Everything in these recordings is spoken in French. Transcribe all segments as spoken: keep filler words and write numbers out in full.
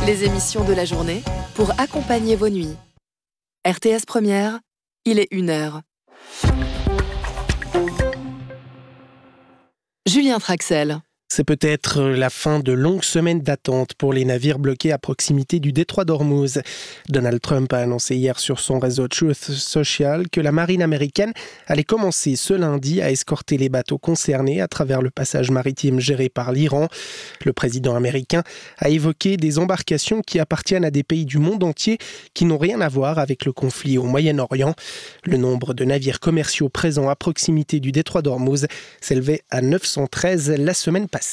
Les émissions de la journée pour accompagner vos nuits. R T S Première, il est une heure. Julien Traxel. C'est peut-être la fin de longues semaines d'attente pour les navires bloqués à proximité du détroit d'Ormuz. Donald Trump a annoncé hier sur son réseau Truth Social que la marine américaine allait commencer ce lundi à escorter les bateaux concernés à travers le passage maritime géré par l'Iran. Le président américain a évoqué des embarcations qui appartiennent à des pays du monde entier qui n'ont rien à voir avec le conflit au Moyen-Orient. Le nombre de navires commerciaux présents à proximité du détroit d'Ormuz s'élevait à neuf cent treize la semaine passée.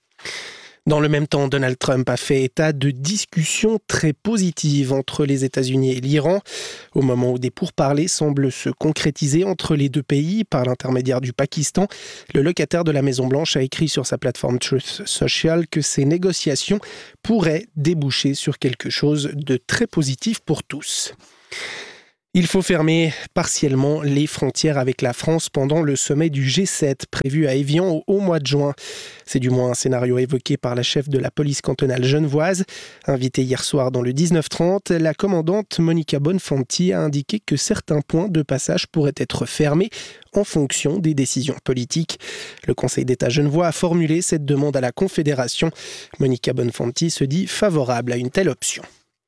Dans le même temps, Donald Trump a fait état de discussions très positives entre les États-Unis et l'Iran, au moment où des pourparlers semblent se concrétiser entre les deux pays par l'intermédiaire du Pakistan. Le locataire de la Maison-Blanche a écrit sur sa plateforme Truth Social que ces négociations pourraient déboucher sur quelque chose de très positif pour tous. Il faut fermer partiellement les frontières avec la France pendant le sommet du G sept prévu à Évian au mois de juin. C'est du moins un scénario évoqué par la chef de la police cantonale genevoise. Invitée hier soir dans le dix-neuf trente, la commandante Monica Bonfanti a indiqué que certains points de passage pourraient être fermés en fonction des décisions politiques. Le Conseil d'État genevois a formulé cette demande à la Confédération. Monica Bonfanti se dit favorable à une telle option.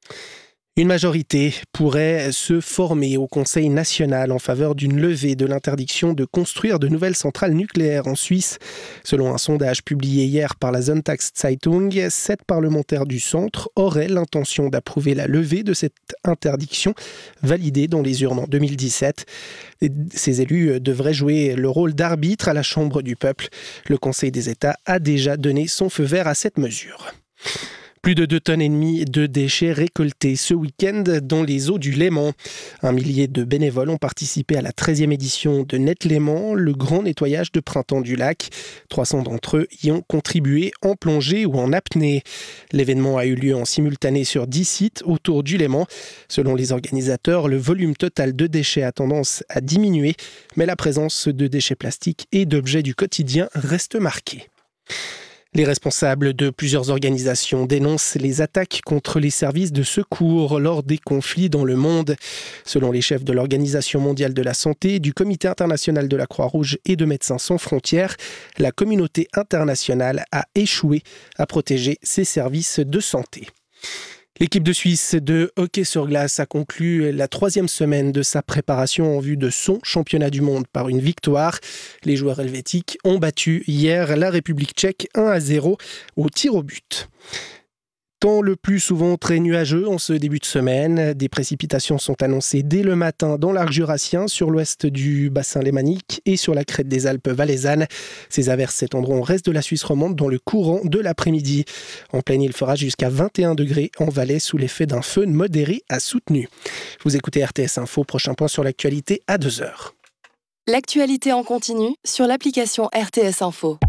Une majorité pourrait se former au Conseil national en faveur d'une levée de l'interdiction de construire de nouvelles centrales nucléaires en Suisse. Selon un sondage publié hier par la Sonntagszeitung, sept parlementaires du centre auraient l'intention d'approuver la levée de cette interdiction validée dans les urnes en deux mille dix-sept. Ces élus devraient jouer le rôle d'arbitre à la Chambre du peuple. Le Conseil des États a déjà donné son feu vert à cette mesure. Plus de deux tonnes et demie de déchets récoltés ce week-end dans les eaux du Léman. Un millier de bénévoles ont participé à la treizième édition de Net Léman, le grand nettoyage de printemps du lac. trois cents d'entre eux y ont contribué en plongée ou en apnée. L'événement a eu lieu en simultané sur dix sites autour du Léman. Selon les organisateurs, le volume total de déchets a tendance à diminuer, mais la présence de déchets plastiques et d'objets du quotidien reste marquée. Les responsables de plusieurs organisations dénoncent les attaques contre les services de secours lors des conflits dans le monde. Selon les chefs de l'Organisation mondiale de la santé, du Comité international de la Croix-Rouge et de Médecins sans frontières, la communauté internationale a échoué à protéger ses services de santé. L'équipe de Suisse de hockey sur glace a conclu la troisième semaine de sa préparation en vue de son championnat du monde par une victoire. Les joueurs helvétiques ont battu hier la République tchèque un à zéro au tir au but. Temps le plus souvent très nuageux en ce début de semaine. Des précipitations sont annoncées dès le matin dans l'arc jurassien, sur l'ouest du bassin lémanique et sur la crête des Alpes valaisannes. Ces averses s'étendront au reste de la Suisse romande dans le courant de l'après-midi. En pleine, il fera jusqu'à vingt et un degrés en Valais sous l'effet d'un feu modéré à soutenu. Vous écoutez R T S Info, prochain point sur l'actualité à deux heures. L'actualité en continu sur l'application R T S Info.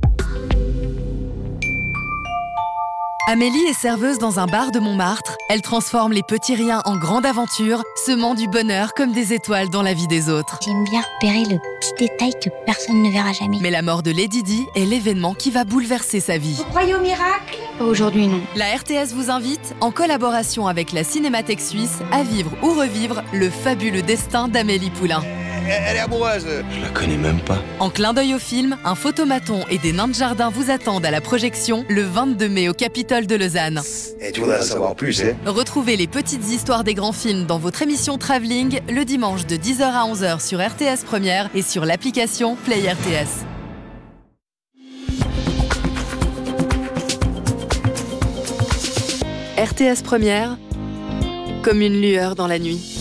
Amélie est serveuse dans un bar de Montmartre. Elle transforme les petits riens en grande aventure, semant du bonheur comme des étoiles dans la vie des autres. J'aime bien repérer le petit détail que personne ne verra jamais. Mais la mort de Lady Di est l'événement qui va bouleverser sa vie. Vous croyez au miracle ? Pas aujourd'hui, non. La R T S vous invite, en collaboration avec la Cinémathèque suisse, à vivre ou revivre le fabuleux destin d'Amélie Poulain. Elle est amoureuse. Je la connais même pas. En clin d'œil au film, un photomaton et des nains de jardin vous attendent à la projection le vingt-deux mai au Capitole de Lausanne. Et tu voudrais en savoir plus, hein ? Retrouvez les petites histoires des grands films dans votre émission Travelling le dimanche de dix heures à onze heures sur R T S Première et sur l'application Play R T S. R T S Première, comme une lueur dans la nuit.